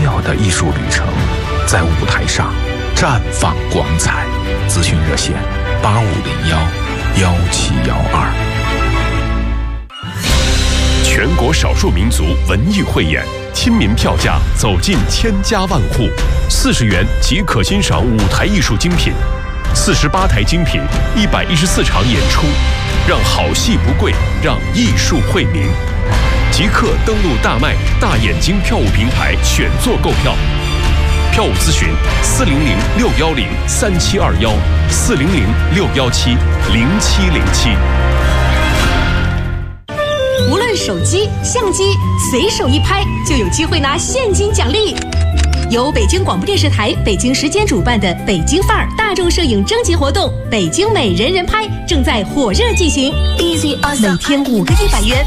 妙的艺术旅程在舞台上绽放光彩。咨询热线8501-1712。 全国少数民族文艺汇演，亲民票价走进千家万户，40元即可欣赏舞台艺术精品，48台精品，114场演出，让好戏不贵，让艺术惠民。即刻登录大麦大眼睛票务平台选座购票。票务咨询400-610-3721，400-617-0707。 无论手机、相机，随手一拍就有机会拿现金奖励。由北京广播电视台北京时间主办的北京范儿大众摄影征集活动“北京美人人拍”正在火热进行，每天5个100元。